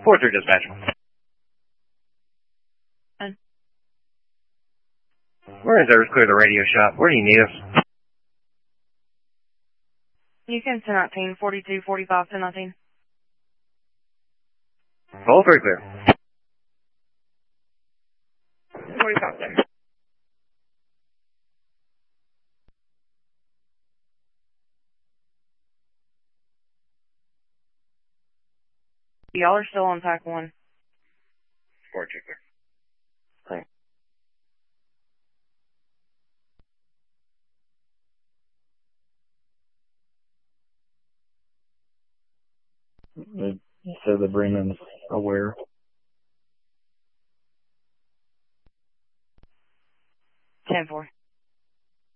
4-3 dispatch. We're in service clear the radio shop. Where do you need us? You can 1019, 42, 45, 1019. All 3 clear. 45 there. Y'all are still on pack 1. 4-2 clear. Clear. They said the Bremen's aware. 10-4.